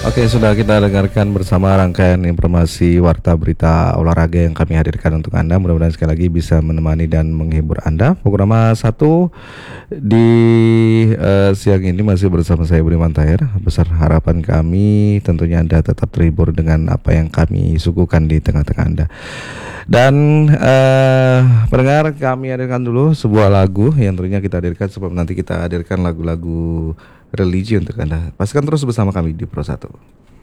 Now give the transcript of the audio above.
Oke, sudah kita dengarkan bersama rangkaian informasi warta berita olahraga yang kami hadirkan untuk Anda. Mudah-mudahan sekali lagi bisa menemani dan menghibur Anda. Programa satu di siang ini masih bersama saya Budiman Tahir. Besar harapan kami tentunya Anda tetap terhibur dengan apa yang kami suguhkan di tengah-tengah Anda. Dan pendengar, kami hadirkan dulu sebuah lagu yang tentunya kita hadirkan sebelum nanti kita hadirkan lagu-lagu religi untuk Anda. Pastikan terus bersama kami di Pro 1.